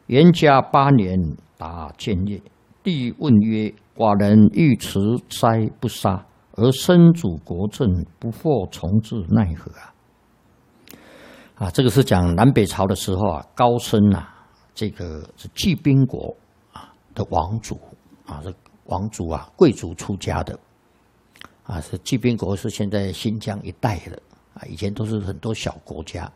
元嘉8年，答建业。帝问曰：“寡人欲持斋不杀，而身主国政，不获从之，奈何啊？”这个是讲南北朝的时候啊，高僧啊，这个是骑兵国啊的王族啊，这王族啊，贵族出家的啊，是骑兵国是现在新疆一带的啊，以前都是很多小国家。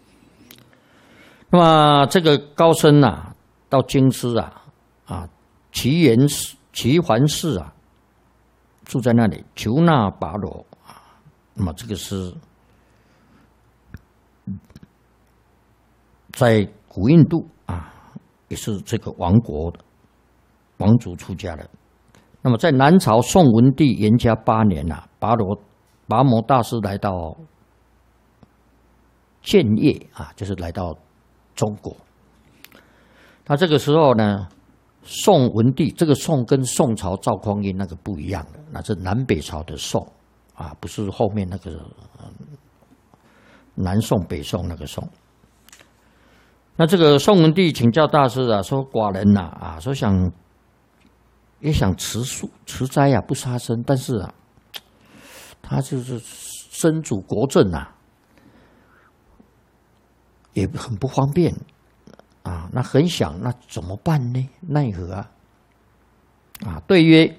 那么这个高僧啊，到京师啊，齐桓氏啊，住在那里，求那跋罗啊。那么这个是在古印度啊，也是这个王国的王族出家的。那么在南朝宋文帝元嘉8年啊，跋摩大师来到建业啊，就是来到中国。那这个时候呢，宋文帝这个宋跟宋朝赵匡胤那个不一样的，那是南北朝的宋啊，不是后面那个南宋北宋那个宋。那这个宋文帝请教大师啊，说寡人呐说也想持素持斋啊，不杀生，但是啊，他就是身主国政啊，也很不方便啊。那很想，那怎么办呢？奈何啊？对曰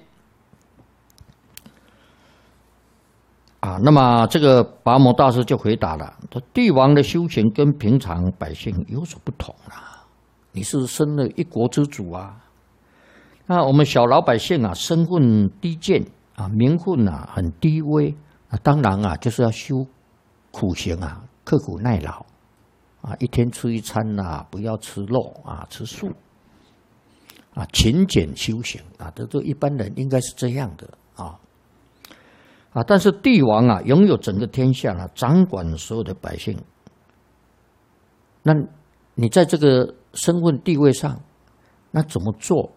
那么这个跋摩大师就回答了，说帝王的修行跟平常百姓有所不同啊，你是身了一国之主啊。那我们小老百姓啊，身份低贱啊，名分啊很低微啊，当然啊，就是要修苦行啊，刻苦耐劳啊，一天吃一餐啊，不要吃肉啊，吃素啊，勤俭修行啊，这一般人应该是这样的但是帝王啊，拥有整个天下啊，掌管所有的百姓，那你在这个身份地位上，那怎么做？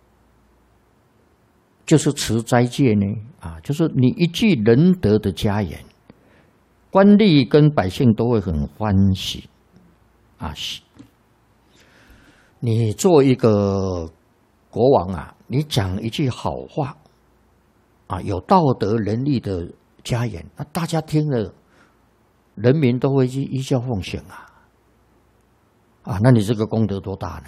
就是持斋戒呢就是你一句仁德的佳言，官吏跟百姓都会很欢喜你做一个国王啊，你讲一句好话有道德仁义的佳言，那大家听了，人民都会去依教奉行那你这个功德多大呢？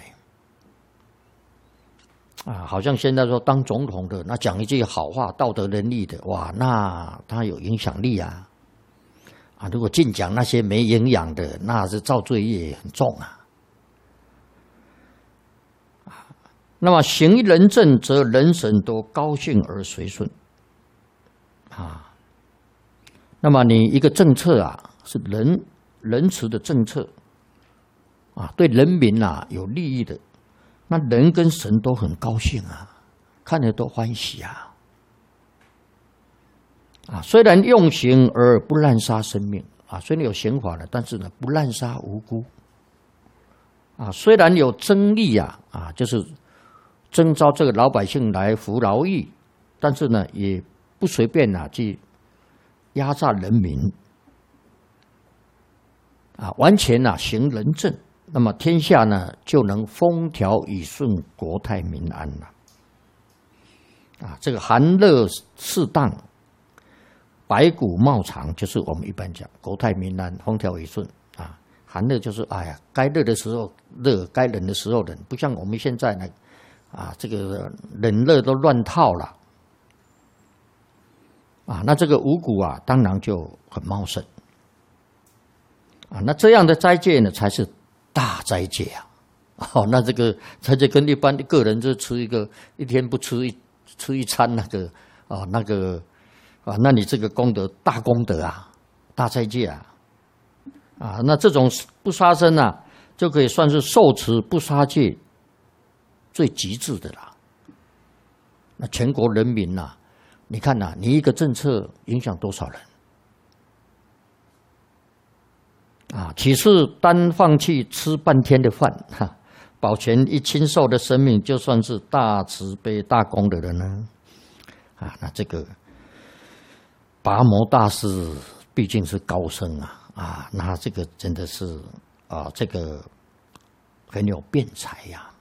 好像现在说当总统的，那讲一句好话，道德仁义的，哇，那他有影响力如果净讲那些没营养的，那是造罪业很重那么行仁政，则人神都高兴而随顺那么你一个政策是仁慈的政策对人民有利益的，那人跟神都很高兴看着都欢喜虽然用刑而不滥杀生命虽然有刑法了，但是呢不滥杀无辜虽然有征役就是征召这个老百姓来服劳役，但是呢也不随便去压榨人民完全行仁政，那么天下呢就能风调雨顺，国泰民安这个寒热适当，百谷茂长，就是我们一般讲国泰民安，风调雨顺寒热就是该热的时候热，该冷的时候冷，不像我们现在呢这个冷热都乱套了那这个五谷当然就很茂盛那这样的斋戒呢才是大斋戒那这个斋戒跟一般的个人就吃一天不吃一餐那你这个功德大功德大斋戒那这种不杀生就可以算是受持不杀戒最极致的啦。那全国人民你看你一个政策影响多少人岂是单放弃吃半天的饭保全一禽兽的生命，就算是大慈悲大功德的呢那这个跋摩大师毕竟是高僧那这个真的是这个很有辩才呀。